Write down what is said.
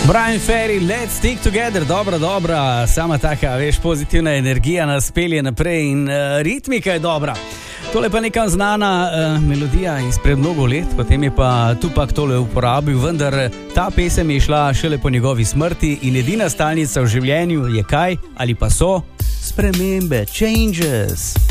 Brian Ferry, Let's Stick Together, dobra, sama taka, veš, pozitivna energija nas pelje naprej in ritmika je dobra. Tole pa neka znana melodija izpred mnogo let, potem je pa Tupac tole uporabil, vendar ta pesem je šla šele po njegovi smrti in edina stalnica v življenju je kaj ali pa so spremembe, changes.